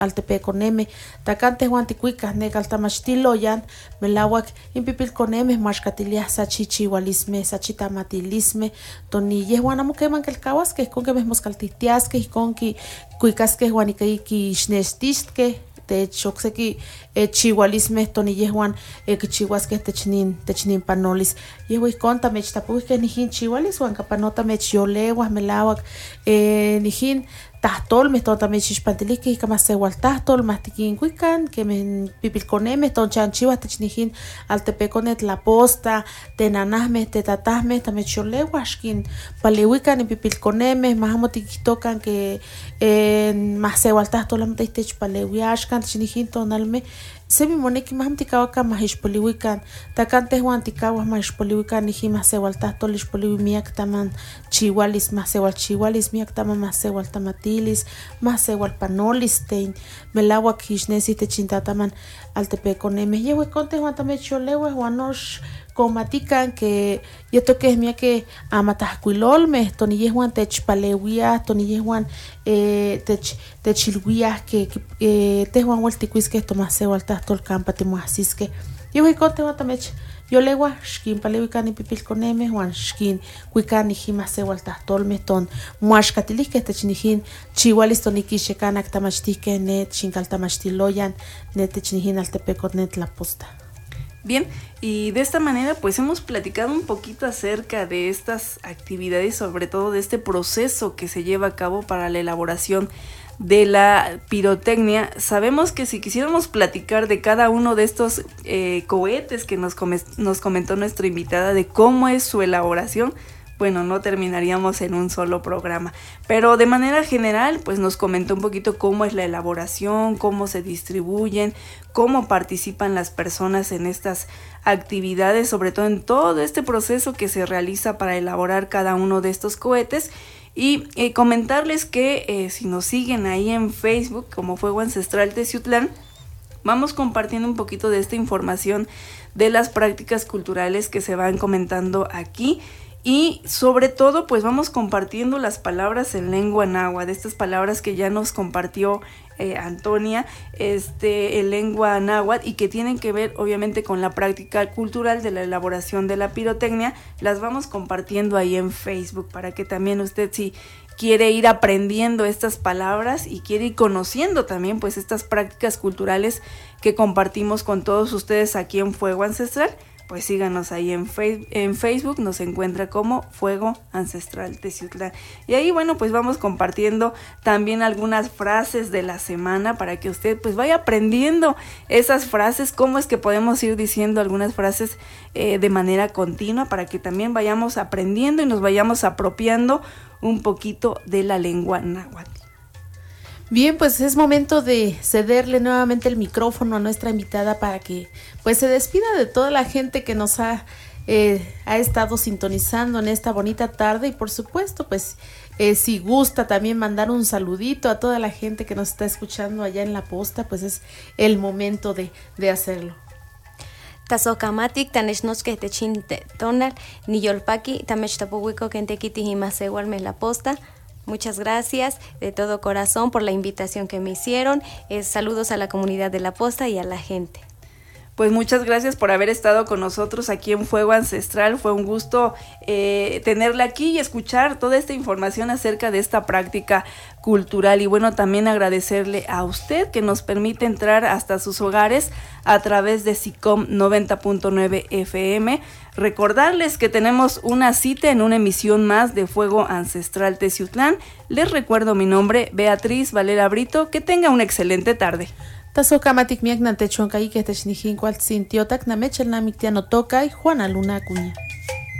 altepeconeme takante Juan ticuicas necaltamachtiloyan melauac impipilconeme maxcatiliah sachichiualisme sachitamatilisme toni yehuan amo keman kelkahuaskeh ihkon kemeh moskaltihtiaskeh ihkon kuikaskeh Juan iki xnextistkeh okseki chihualismeh toni yehuan kichihuaskeh technin panolis yehuan ihkon tamechtapuihkeh nijin chihualis huan kapano tamechyoleuah melauac nijin tahtolmeh ton tamechixpantilihkeh ika masewaltahtol mahtikinkuikan kemeh pipilkonemeh ton chanchiuah technijin altepekoneh Tlaposta tenanahmeh tetatahmeh tamechyoleuah xkin paleuikan pipilkonemeh mahamo tikihtokan ke mahsewaltahtol amo techtechpaleuia axkan technijin tonalmeh semi moneki mahamo tikawakan mahixpoliuikan takanteh Juan tikawah mahixpoliuikan nijin mahsewaltahtol ixpoliui miak taman chihualis mahsewalchihualis miak taman mahsewaltamatilis mahsewalpanolis tein melauac ixnesih techintataman altepekonemeh yehuan ihkon tehuan tamechyoleuah huan nox komatikan ke yetokeh miakeh amatahkuilolmeh toni yehuan techpaleuiah toni yehuan techilwiah ke tehuan uel tikuiskeh tomahsewaltahtol kampa timoahsiskeh yehuan ihkon tehuan tamechyoleuah xkinpaleuikan pipilkonemeh huan xkinkuikan nijin mahsewaltahtolmeh ton moaxkatilihkeh technijin chihualis tonikixekanak tamachtihkeh nechinkaltamachtiloyan technijin altepekoneh Tlaposta. Bien, y de esta manera pues hemos platicado un poquito acerca de estas actividades, sobre todo de este proceso que se lleva a cabo para la elaboración de la pirotecnia. Sabemos que si quisiéramos platicar de cada uno de estos cohetes que nos comentó nuestra invitada de cómo es su elaboración, bueno, no terminaríamos en un solo programa, pero de manera general pues nos comentó un poquito cómo es la elaboración, cómo se distribuyen, cómo participan las personas en estas actividades, sobre todo en todo este proceso que se realiza para elaborar cada uno de estos cohetes. Y comentarles que si nos siguen ahí en Facebook como Fuego Ancestral Teciutlán, vamos compartiendo un poquito de esta información de las prácticas culturales que se van comentando aquí. Y sobre todo pues vamos compartiendo las palabras en lengua náhuatl, de estas palabras que ya nos compartió Antonia, en lengua náhuatl, y que tienen que ver obviamente con la práctica cultural de la elaboración de la pirotecnia. Las vamos compartiendo ahí en Facebook para que también usted, si quiere ir aprendiendo estas palabras y quiere ir conociendo también pues estas prácticas culturales que compartimos con todos ustedes aquí en Fuego Ancestral, pues síganos ahí en Facebook, nos encuentra como Fuego Ancestral Teciutlán. Y ahí, bueno, pues vamos compartiendo también algunas frases de la semana para que usted pues vaya aprendiendo esas frases, cómo es que podemos ir diciendo algunas frases de manera continua para que también vayamos aprendiendo y nos vayamos apropiando un poquito de la lengua náhuatl. Bien, pues es momento de cederle nuevamente el micrófono a nuestra invitada para que pues se despida de toda la gente que nos ha estado sintonizando en esta bonita tarde y por supuesto pues si gusta también mandar un saludito a toda la gente que nos está escuchando allá en La Posta, pues es el momento de hacerlo. Tasokamatik tanechnoskeh techin tonal niyolpaki tamechtapuwiko kentekiti himasewalme La Posta. Muchas gracias de todo corazón por la invitación que me hicieron. Saludos a la comunidad de La Posta y a la gente. Pues muchas gracias por haber estado con nosotros aquí en Fuego Ancestral. Fue un gusto tenerla aquí y escuchar toda esta información acerca de esta práctica cultural. Y bueno, también agradecerle a usted que nos permite entrar hasta sus hogares a través de SICOM 90.9 FM. Recordarles que tenemos una cita en una emisión más de Fuego Ancestral Teciutlán. Les recuerdo mi nombre, Beatriz Valera Brito. Que tenga una excelente tarde. Tasokamatik miak nantechonkai que technijin cual sintiotak namechel namiktiano tokai Juana Luna Acuña.